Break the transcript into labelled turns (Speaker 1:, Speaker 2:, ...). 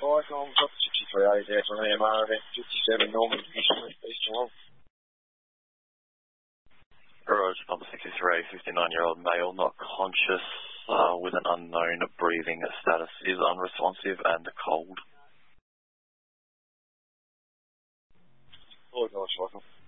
Speaker 1: Icon, got 63A there from AMR event 57 Norman Division with Eastern Long.
Speaker 2: Garage number 63, 59-year-old male, not conscious, with an unknown breathing status, is unresponsive and cold.
Speaker 1: Oh, gosh, Icon.